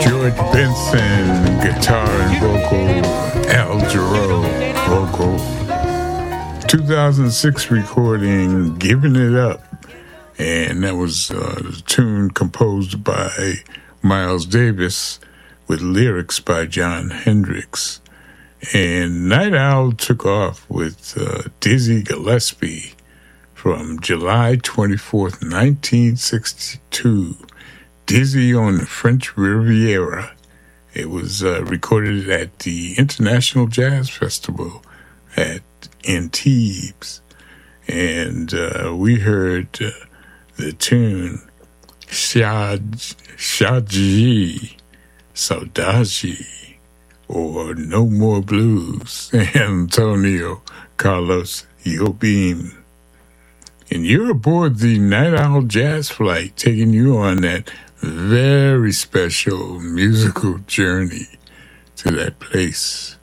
George Benson, guitar and vocal, Al Jarreau, vocal. 2006 recording, Giving It Up. And that was a tune composed by Miles Davis with lyrics by Jon Hendricks. And Night Owl took off with Dizzy Gillespie from July 24th, 1962. Dizzy on the French Riviera. It was recorded at the International Jazz Festival at Antibes. And we heard the tune Shaji Saudade, or No More Blues, Antonio Carlos Jobim. And you're aboard the Night Owl Jazz Flight, taking you on that very special musical journey to that place.